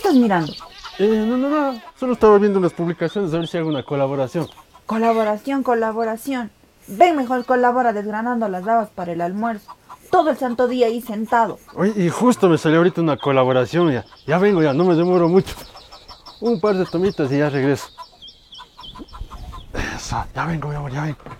estás mirando? No, solo estaba viendo unas publicaciones a ver si hago una colaboración. Colaboración. Ven mejor colabora desgranando las habas para el almuerzo. Todo el santo día ahí sentado. Oye, y justo me salió ahorita una colaboración, ya vengo, ya no me demoro mucho. Un par de tomitas y ya regreso. Eso, ya vengo, mi amor, ya vengo.